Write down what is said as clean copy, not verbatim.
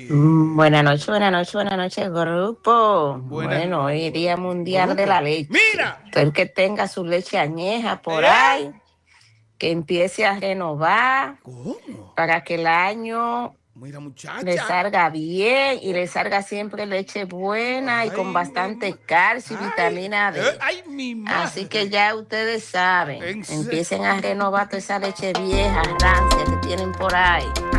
Buenas noches, grupo. Buenas Bueno, hoy es Día Mundial Grupo. de la Leche. ¡Mira! Todo el que tenga su leche añeja por ahí, que empiece a renovar ¿Cómo? para que el año Mira, le muchacha. salga bien y le salga siempre leche buena y con Ay, bastante calcio y ay, vitamina D. ay, mi Así que madre. ya ustedes saben, En serio. empiecen a renovar toda esa leche vieja, rancia que tienen por ahí.